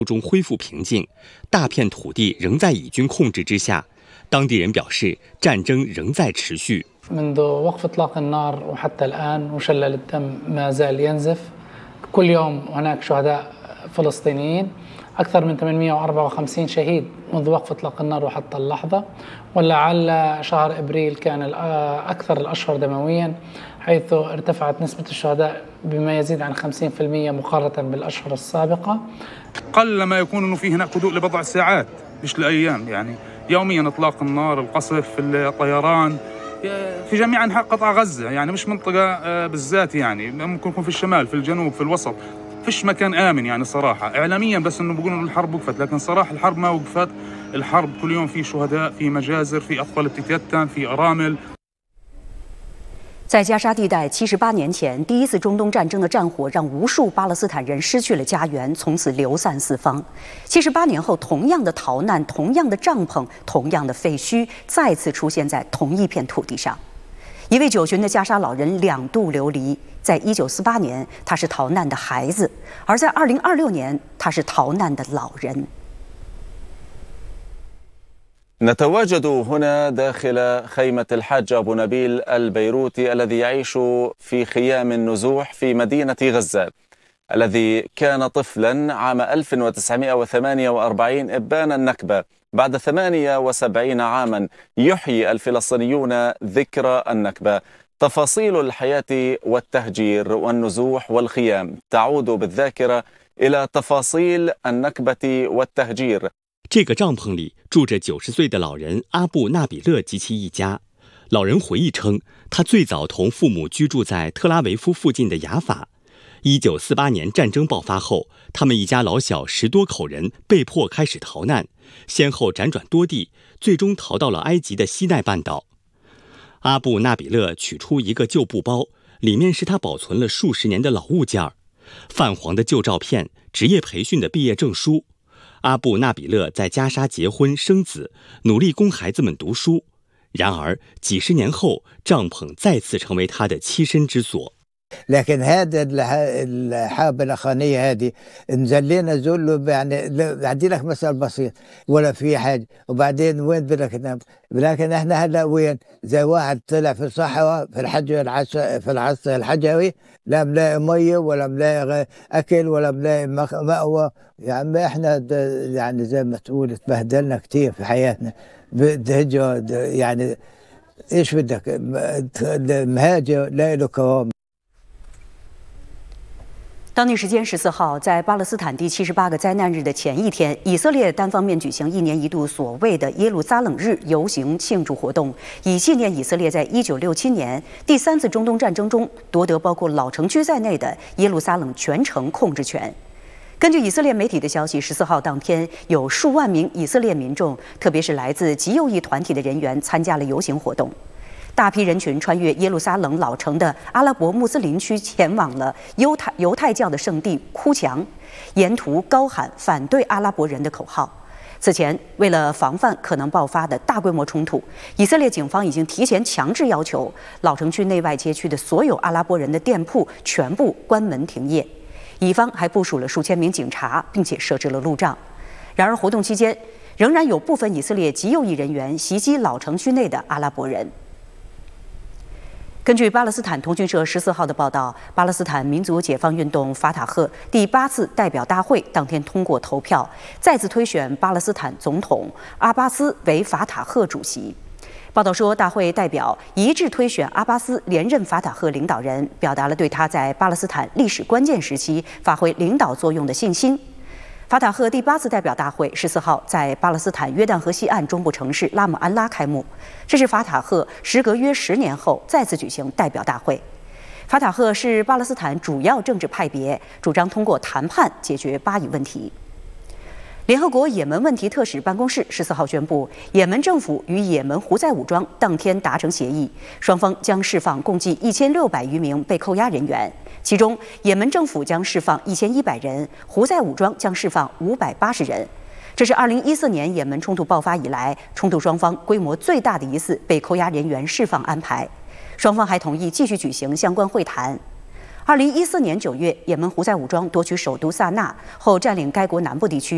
中恢复平静，大片土地仍在以军控制之下。当地人表示，战争仍在持续。 منذ وقف إطلاق النار وحتى الآن وشلل الدم ما زال ينزف. كل يوم هناك شهداء فلسطينيين. أكثر من 854 شهيد منذ وقف إطلاق النار وحتى اللحظة. ولعل شهر إبريل كان أكثر الأشهر دمويا، حيث ارتفعت نسبة الشهداء بما يزيد عن 50% مقارنة بالأشهر السابقة. قل ما يكون أنه في هناك هدوء لبضع ساعات مش لأيام، يعني يوميا إطلاق النار، القصف، الطيران في جميع أنحاء قطاع غزة، يعني مش منطقة بالذات، يعني ممكن يكون في الشمال، في الجنوب، في الوسط، فيش مكان آمن يعني صراحة. إعلاميا بس إنه بيقولوا إنه الحرب وقفت، لكن صراحة الحرب ما وقفت. الحرب كل يوم في شهداء، في مجازر، في أطفال بتتيتم، في أرامل。 在加沙地带78年前，第一次中东战争的战火让无数巴勒斯坦人失去了家园，从此流散四方。78年后，同样的逃难、同样的帐篷、同样的废墟，再次出现在同一片土地上。一位9旬的加沙老人2度流离，在1948年他是逃难的孩子，而在2026年他是逃难的老人。 نتواجد هنا داخل خيمة الحاج أبو نبيل البيروتي الذي يعيش في خيام النزوح في مدينة غزة، الذي كان طفلا عام 1948 إبان النكبة. بعد 78 عاما يحيي الفلسطينيون ذكرى النكبة. تفاصيل الحياة والتهجير والنزوح والخيام تعود بالذاكرة إلى تفاصيل النكبة والتهجير。 这个帐篷里住着90岁的老人阿布纳比勒及其一家。老人回忆称，他最早同父母居住在特拉维夫附近的雅法。1948年战争爆发后，他们一家老小10多口人被迫开始逃难，先后辗转多地，最终逃到了埃及的西奈半岛。阿布纳比勒取出一个旧布包，里面是他保存了数十年的老物件儿，泛黄的旧照片、职业培训的毕业证书。阿布纳比勒在加沙结婚生子，努力供孩子们读书。然而几十年后，帐篷再次成为他的栖身之所。 لكن هذا الحرب الأخرانية هذه نزلنا ذل، يعني أدي لك مثل بسيط ولا في حاجة، وبعدين وين بدك تنام؟ لكن احنا هلا وين؟ زي واحد طلع في الصحراء في في العصر الحجري، لا ملاقي مية ولا ملاقي أكل ولا ملاقي مأوى. يعني احنا يعني زي ما تقول تبهدلنا كتير في حياتنا بالهجرة، يعني ايش بدك؟ مهاجر لا له كرامة。 当地时间14号，在巴勒斯坦第78个灾难日的前一天，以色列单方面举行1年1度所谓的耶路撒冷日游行庆祝活动，以纪念以色列在1967年第3次中东战争中夺得包括老城区在内的耶路撒冷全城控制权。根据以色列媒体的消息，14号当天有数万名以色列民众，特别是来自极右翼团体的人员参加了游行活动。大批人群穿越耶路撒冷老城的阿拉伯穆斯林区，前往了犹太教的圣地哭墙，沿途高喊反对阿拉伯人的口号。此前，为了防范可能爆发的大规模冲突，以色列警方已经提前强制要求老城区内外街区的所有阿拉伯人的店铺全部关门停业。以方还部署了数千名警察，并且设置了路障。然而，活动期间仍然有部分以色列极右翼人员袭击老城区内的阿拉伯人。根据巴勒斯坦通讯社14号的报道，巴勒斯坦民族解放运动法塔赫第8次代表大会当天通过投票，再次推选巴勒斯坦总统阿巴斯为法塔赫主席。报道说，大会代表一致推选阿巴斯连任法塔赫领导人，表达了对他在巴勒斯坦历史关键时期发挥领导作用的信心。法塔赫第8次代表大会14号在巴勒斯坦约旦河西岸中部城市拉姆安拉开幕，这是法塔赫时隔约10年后再次举行代表大会。法塔赫是巴勒斯坦主要政治派别，主张通过谈判解决巴以问题。联合国也门问题特使办公室14号宣布，也门政府与也门胡塞武装当天达成协议，双方将释放共计1600余名被扣押人员，其中也门政府将释放1100人，胡塞武装将释放580人。这是2014年也门冲突爆发以来，冲突双方规模最大的一次被扣押人员释放安排。双方还同意继续举行相关会谈。2014年9月，也门胡塞武装夺取首都萨那后，占领该国南部地区。